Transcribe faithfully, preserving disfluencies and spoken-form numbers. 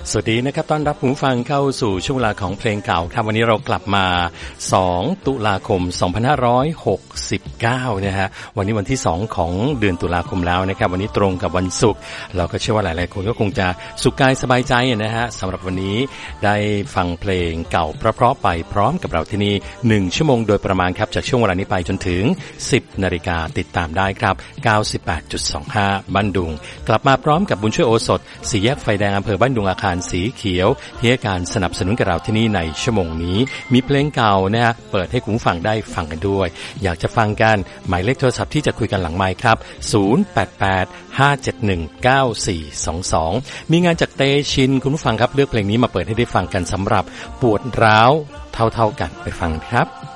สวัสดีนะครับต้อนรับผู้ฟังเข้าสู่ช่วงเวลาของเพลงเก่าครับวันนี้เรากลับมาสองตุลาคมสองพันห้าร้อยหกสิบเก้านะฮะวันนี้วันที่สองของเดือนตุลาคมแล้วนะครับวันนี้ตรงกับวันศุกร์เราก็เชื่อว่าหลายๆคนก็คงจะสุขกายสบายใจนะฮะสำหรับวันนี้ได้ฟังเพลงเก่าเพราะๆไปพร้อมกับเราที่นี่หนึ่งชั่วโมงโดยประมาณครับจากช่วงเวลานี้ไปจนถึงสิบนาฬิกาติดตามได้ครับ เก้าสิบแปดจุดสองห้า บ้านดุงกลับมาพร้อมกับบุญช่วยโอสถสี่แยกไฟแดงอำเภอบ้านดุงอาคารสีเขียวที่ให้การสนับสนุนกับเราที่นี่ในชั่วโมงนี้มีเพลงเก่านะฮะเปิดให้คุณฟังได้ฟังกันด้วยอยากจะฟังกันหมายเลขโทรศัพท์ที่จะคุยกันหลังไมค์ครับศูนย์ แปด แปด ห้า เจ็ด หนึ่ง เก้า สี่ สอง สองมีงานจากเตชินคุณผู้ฟังครับเลือกเพลงนี้มาเปิดให้ได้ฟังกันสำหรับปวดร้าวเท่าๆกันไปฟังครับ